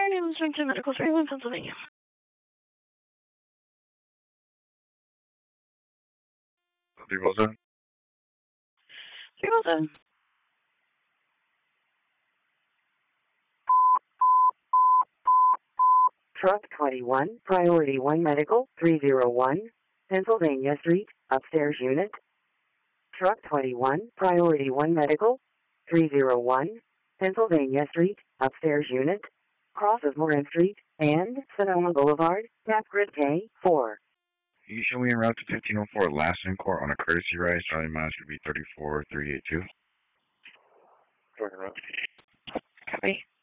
morning, Springfield Medical Center, Pennsylvania. Triple 307. Truck 21, Priority 1 Medical, 301, Pennsylvania Street, upstairs unit. Truck 21, Priority 1 Medical, 301, Pennsylvania Street, upstairs unit. Crosses Moran Street and Sonoma Boulevard, tap grid K4. You show me en route to 1504 Lassen Court on a courtesy ride. Charlie miles should be 34382. Copy.